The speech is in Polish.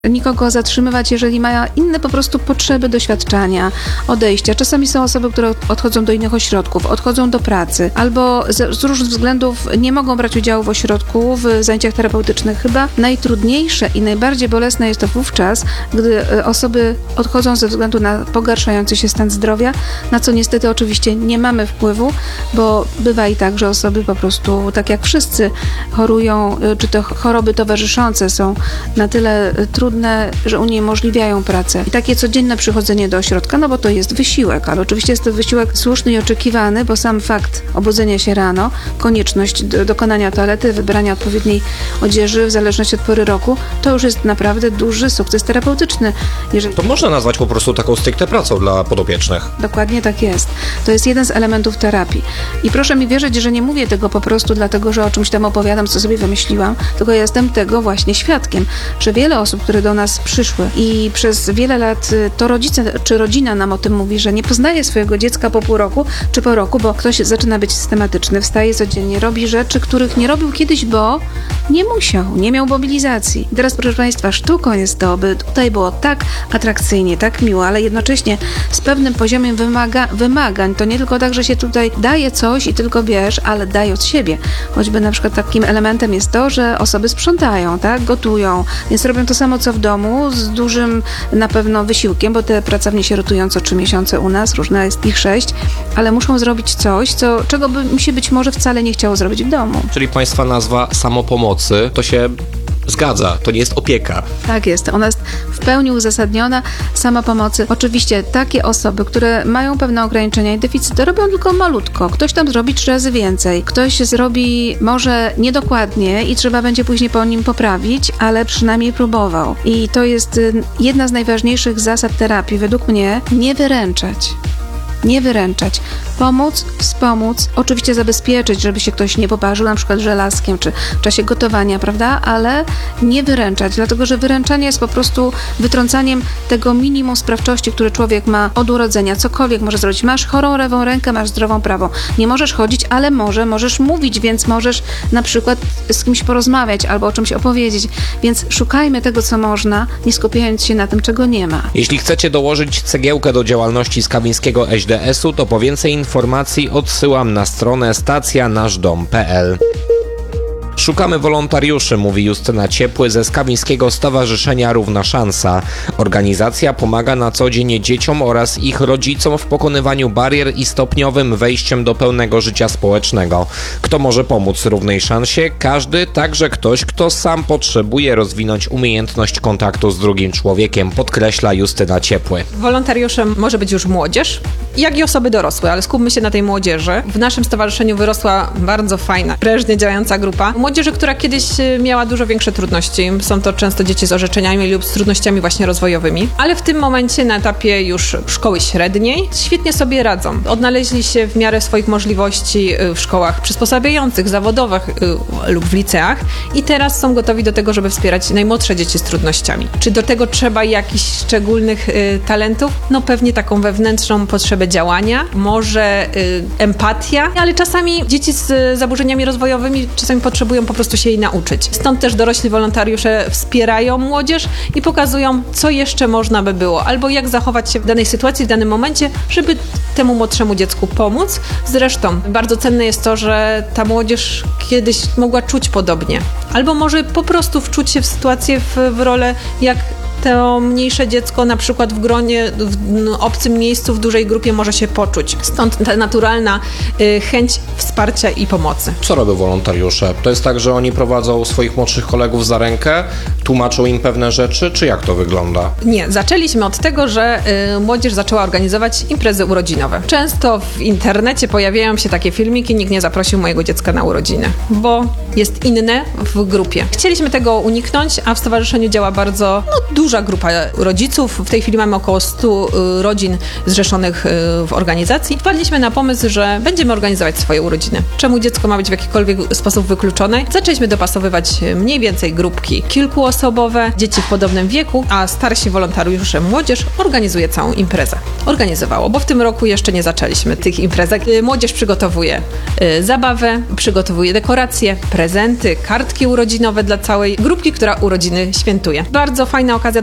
nikogo zatrzymywać, jeżeli ma inne po prostu potrzeby, doświadczenia, odejścia. Czasami są osoby, które odchodzą do innych ośrodków, odchodzą do pracy, albo z różnych względów nie mogą brać udziału w ośrodku, w zajęciach terapeutycznych. Chyba najtrudniejsze i najbardziej bolesne jest to wówczas, gdy osoby odchodzą ze względu na pogarszający się stan zdrowia, na co niestety oczywiście nie mamy wpływu, bo bywa i tak, że osoby po prostu, tak jak wszyscy, chorują, czy to choroby towarzyszące są na tyle trudne, że uniemożliwiają pracę. I takie codzienne przychodzenie do ośrodka, no bo to jest wysiłek, ale oczywiście jest to wysiłek słuszny i oczekiwany, bo sam fakt obudzenia się rano, konieczność dokonania toalety, wybrania odpowiedniej odzieży w zależności od pory roku, to już jest naprawdę duży sukces terapeutyczny. To można nazwać po prostu taką stricte pracą dla podopiecznych. Dokładnie tak jest. To jest jeden z elementów terapii. I proszę mi wierzyć, że nie mówię tego po prostu dlatego, że o czymś tam opowiadam, co sobie wymyśliłam, tylko ja jestem tego właśnie świadkiem, że wiele osób, które do nas przyszły i przez wiele lat to rodzice czy rodzina nam o tym mówi, że nie poznaje swojego dziecka po pół roku czy po roku, bo ktoś zaczyna być systematyczny, wstaje codziennie, robi rzeczy, których nie robił kiedyś, bo nie musiał, nie miał mobilizacji. I teraz, proszę Państwa, sztuką jest to, by tutaj było tak atrakcyjnie, tak miło, ale jednocześnie z pewnym poziomem wymagań. To nie tylko tak, że się tutaj daje coś i tylko bierz, ale daj od siebie. Choćby na przykład takim elementem jest to, że osoby sprzątają, tak, gotują, więc robią to samo, co w domu, z dużym na pewno wysiłkiem, bo te pracownie się rotują co 3 miesiące u nas, różne jest ich 6, ale muszą zrobić coś, czego by mi się być może wcale nie chciało zrobić w domu. Czyli Państwa nazwa samopomocy, to się zgadza, to nie jest opieka. Tak jest, ona jest w pełni uzasadniona, samopomocy. Oczywiście takie osoby, które mają pewne ograniczenia i deficyty, robią tylko malutko. Ktoś tam zrobi 3 razy więcej, ktoś zrobi może niedokładnie i trzeba będzie później po nim poprawić, ale przynajmniej próbował. I to jest jedna z najważniejszych zasad terapii, według mnie, nie wyręczać. Nie wyręczać. Pomóc, wspomóc, oczywiście zabezpieczyć, żeby się ktoś nie poparzył na przykład żelazkiem, czy w czasie gotowania, prawda? Ale nie wyręczać, dlatego że wyręczanie jest po prostu wytrącaniem tego minimum sprawczości, które człowiek ma od urodzenia. Cokolwiek może zrobić. Masz chorą lewą rękę, masz zdrową prawą. Nie możesz chodzić, ale możesz mówić, więc możesz na przykład z kimś porozmawiać albo o czymś opowiedzieć. Więc szukajmy tego, co można, nie skupiając się na tym, czego nie ma. Jeśli chcecie dołożyć cegiełkę do działalności Skawińskiego ŚDS-u, to po więcej informacji odsyłam na stronę stacjanaszdom.pl. Szukamy wolontariuszy, mówi Justyna Ciepły ze Skawińskiego Stowarzyszenia Równa Szansa. Organizacja pomaga na co dzień dzieciom oraz ich rodzicom w pokonywaniu barier i stopniowym wejściem do pełnego życia społecznego. Kto może pomóc równej szansie? Każdy, także ktoś, kto sam potrzebuje rozwinąć umiejętność kontaktu z drugim człowiekiem, podkreśla Justyna Ciepły. Wolontariuszem może być już młodzież, jak i osoby dorosłe, ale skupmy się na tej młodzieży. W naszym stowarzyszeniu wyrosła bardzo fajna, prężnie działająca grupa młodzieży, która kiedyś miała dużo większe trudności. Są to często dzieci z orzeczeniami lub z trudnościami właśnie rozwojowymi, ale w tym momencie na etapie już szkoły średniej świetnie sobie radzą. Odnaleźli się w miarę swoich możliwości w szkołach przysposabiających, zawodowych lub w liceach i teraz są gotowi do tego, żeby wspierać najmłodsze dzieci z trudnościami. Czy do tego trzeba jakichś szczególnych talentów? No pewnie taką wewnętrzną potrzebę działania, może empatia, ale czasami dzieci z zaburzeniami rozwojowymi czasami potrzebują po prostu się jej nauczyć. Stąd też dorośli wolontariusze wspierają młodzież i pokazują, co jeszcze można by było, albo jak zachować się w danej sytuacji, w danym momencie, żeby temu młodszemu dziecku pomóc. Zresztą bardzo cenne jest to, że ta młodzież kiedyś mogła czuć podobnie, albo może po prostu wczuć się w sytuację, w rolę, jak to mniejsze dziecko na przykład w gronie, w obcym miejscu, w dużej grupie może się poczuć. Stąd ta naturalna chęć wsparcia i pomocy. Co robią wolontariusze? To jest tak, że oni prowadzą swoich młodszych kolegów za rękę, tłumaczą im pewne rzeczy, czy jak to wygląda? Nie, zaczęliśmy od tego, że młodzież zaczęła organizować imprezy urodzinowe. Często w internecie pojawiają się takie filmiki, nikt nie zaprosił mojego dziecka na urodziny, bo jest inne w grupie. Chcieliśmy tego uniknąć, a w stowarzyszeniu działa bardzo duża grupa rodziców. W tej chwili mamy około 100 rodzin zrzeszonych w organizacji. Wpadliśmy na pomysł, że będziemy organizować swoje urodziny. Czemu dziecko ma być w jakikolwiek sposób wykluczone? Zaczęliśmy dopasowywać mniej więcej grupki kilku kilkuosobowe, dzieci w podobnym wieku, a starsi wolontariusze, młodzież organizuje całą imprezę. Organizowało, bo w tym roku jeszcze nie zaczęliśmy tych imprezek. Młodzież przygotowuje zabawę, przygotowuje dekoracje, prezenty, kartki urodzinowe dla całej grupki, która urodziny świętuje. Bardzo fajna okazja